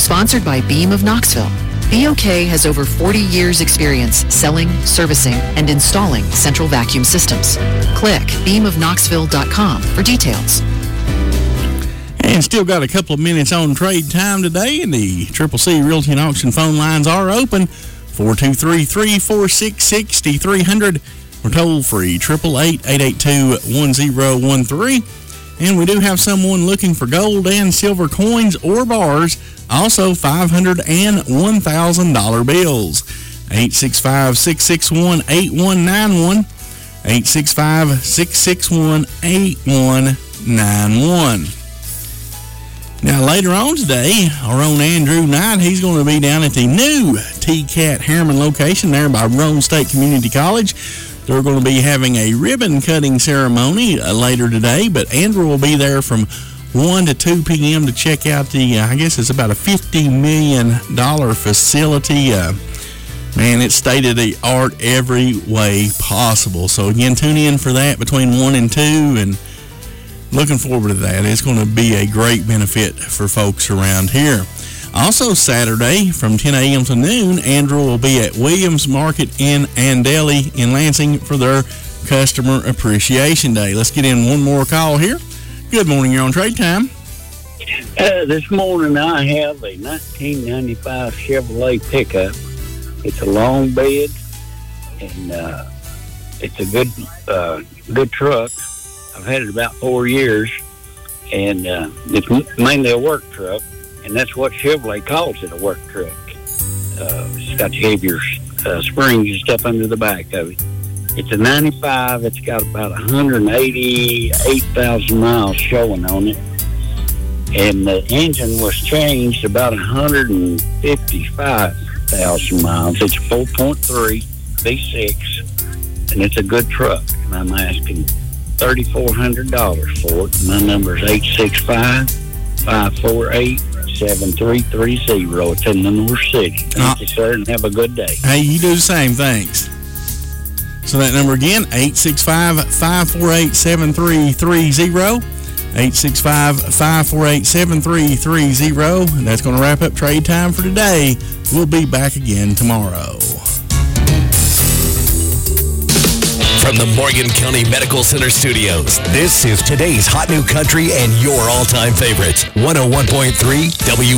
Sponsored by Beam of Knoxville. BOK has over 40 years experience selling, servicing, and installing central vacuum systems. Click beamofknoxville.com for details. And still got a couple of minutes on trade time today, and the Triple C Realty and Auction phone lines are open. 423-346-6300 or toll free 888-882-1013. And we do have someone looking for gold and silver coins or bars, also $500 and $1,000 bills. 865-661-8191. 865-661-8191. Now, later on today, our own Andrew Knight, he's going to be down at the new T-Cat Harriman location there by Rome State Community College. They're going to be having a ribbon-cutting ceremony later today, but Andrew will be there from 1 to 2 p.m. to check out the, I guess it's about a $50 million facility. Man, it's state-of-the-art every way possible. So, again, tune in for that between 1 and 2, and looking forward to that. It's going to be a great benefit for folks around here. Also, Saturday from 10 a.m. to noon, Andrew will be at Williams Market in Andeli in Lansing for their Customer Appreciation Day. Let's get in one more call here. Good morning. You're on Trade Time. This morning I have a 1995 Chevrolet pickup. It's a long bed, and it's a good truck. I've had it about 4 years, and it's mainly a work truck, and that's what Chevrolet calls it, a work truck. It's got heavier springs and stuff under the back of it. It's a 95. It's got about 188,000 miles showing on it, and the engine was changed about 155,000 miles. It's a 4.3 V6, and it's a good truck, and I'm asking $3,400 for it. My number is 865-548-7330. It's in Lenore City. Thank you, sir, and have a good day. Hey, you do the same. Thanks. So that number again, 865-548-7330. 865-548-7330. And that's going to wrap up Trade Time for today. We'll be back again tomorrow. From the Morgan County Medical Center Studios, this is today's Hot New Country and your all-time favorites. 101.3 W.